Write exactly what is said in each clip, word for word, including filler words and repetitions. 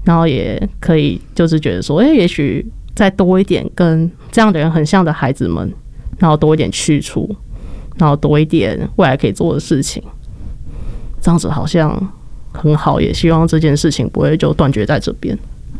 然后也可以就是觉得说，哎、欸，也许再多一点跟这样的人很像的孩子们，然后多一点去处，然后多一点未来可以做的事情，这样子好像很好，也希望这件事情不会就断绝在这边。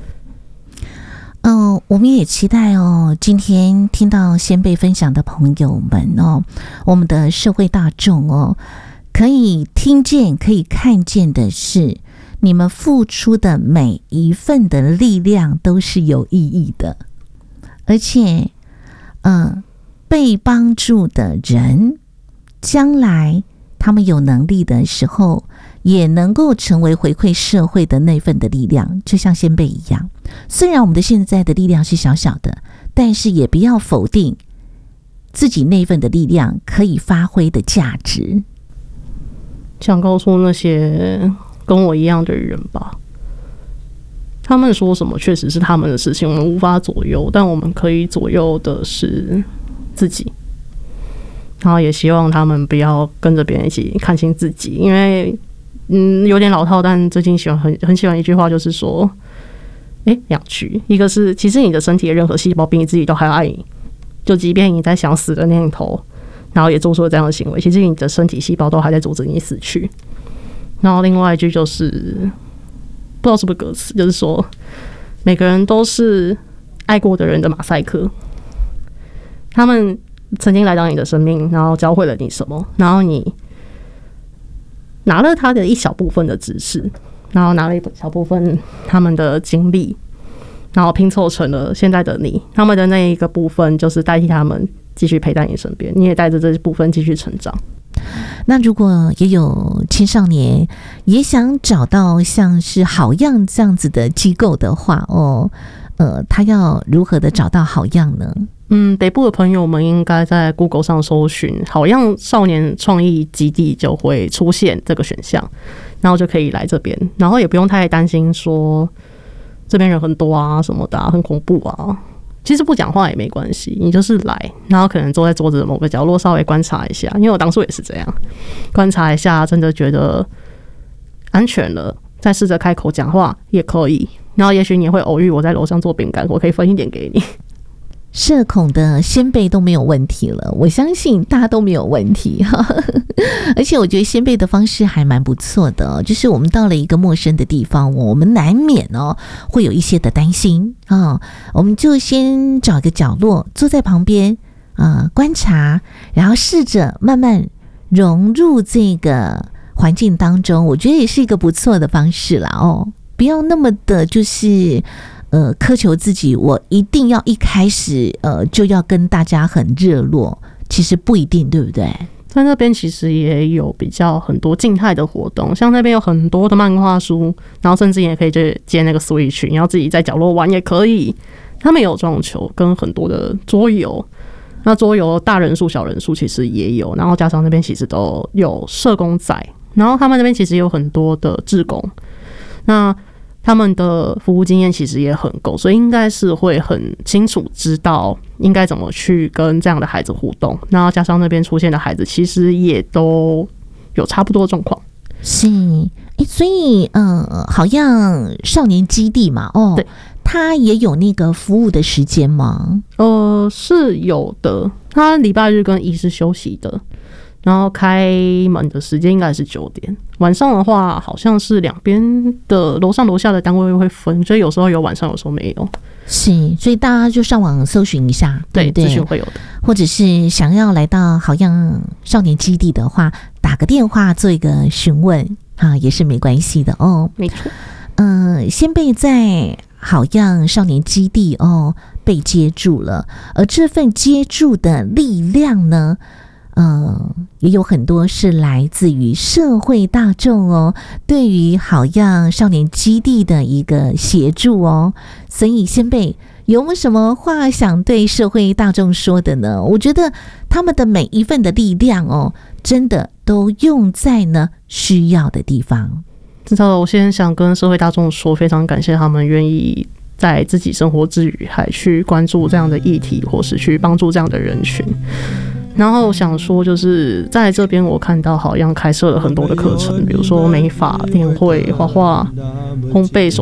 嗯、呃，我们也期待哦，今天听到先辈分享的朋友们哦，我们的社会大众哦，可以听见、可以看见的是，你们付出的每一份的力量都是有意义的，而且，呃，被帮助的人，将来他们有能力的时候，也能够成为回馈社会的那份的力量，就像先辈一样。虽然我们的现在的力量是小小的，但是也不要否定自己那份的力量可以发挥的价值。 想告诉那些跟我一样的人吧，他们说什么确实是他们的事情，我们无法左右，但我们可以左右的是自己。然后也希望他们不要跟着别人一起看清自己，因为嗯有点老套，但最近喜欢很很喜欢一句话，就是说，哎，两句，一个是其实你的身体的任何细胞比你自己都还要爱你，就即便你在想死的念头，然后也做出了这样的行为，其实你的身体细胞都还在阻止你死去。然后另外一句就是不知道是不是歌词，就是说每个人都是爱过的人的马赛克，他们曾经来到你的生命，然后教会了你什么，然后你拿了他的一小部分的知识，然后拿了一小部分他们的经历，然后拼凑成了现在的你。他们的那一个部分就是代替他们继续陪在你身边，你也带着这部分继续成长。 那如果也有青少年也想找到像是好样这样子的机构的话哦，呃，他要如何的找到好样呢？ 嗯，北部的朋友们应该在 Google 上搜寻好样少年创意基地，就会出现这个选项，然后就可以来这边，然后也不用太担心说这边人很多啊什么的啊，很恐怖啊。其实不讲话也没关系，你就是来，然后可能坐在桌子的某个角落稍微观察一下，因为我当初也是这样观察一下，真的觉得安全了，再试着开口讲话也可以。然后也许你会偶遇我在楼上做饼干，我可以分一点给你。 社恐的先辈都没有问题了，我相信大家都没有问题而且我觉得先辈的方式还蛮不错的、哦、就是我们到了一个陌生的地方，我们难免哦会有一些的担心啊、哦，我们就先找个角落坐在旁边啊、呃、观察，然后试着慢慢融入这个环境当中，我觉得也是一个不错的方式啦哦，不要那么的就是呃，苛求自己，我一定要一开始呃就要跟大家很热络，其实不一定，对不对？ 在那边其实也有比较很多静态的活动，像那边有很多的漫画书，然后甚至也可以去接那个 Switch， 你要自己在角落玩也可以。他们有撞球跟很多的桌游，那桌游大人数小人数其实也有，然后加上那边其实都有社工在，然后他们那边其实有很多的志工，那他们的服务经验其实也很够，所以应该是会很清楚知道应该怎么去跟这样的孩子互动。然后加上那边出现的孩子，其实也都有差不多的状况。 是，欸、所以呃，好像少年基地嘛，哦， 对， 他也有那个服务的时间吗？ 呃，是有的，他礼拜日跟一是休息的。然后开门的时间应该是九点，晚上的话好像是两边的楼上楼下的单位会分，所以有时候有晚上，有时候没有。 是，所以大家就上网搜寻一下，对不对？ 资讯会有的。或者是想要来到好样少年基地的话，打个电话做一个询问啊，也是没关系的哦。 没错。 嗯、呃，先辈在好样少年基地哦被接住了，而这份接住的力量呢？嗯，也有很多是来自于社会大众哦，对于好样少年基地的一个协助哦，所以先辈有没有什么话想对社会大众说的呢？我觉得他们的每一份的力量哦，真的都用在呢需要的地方。 至少我先想跟社会大众说，非常感谢他们愿意在自己生活之余还去关注这样的议题，或是去帮助这样的人群。然后想说，就是在这边我看到好像开设了很多的课程，比如说美发、电绘、画画、烘焙、手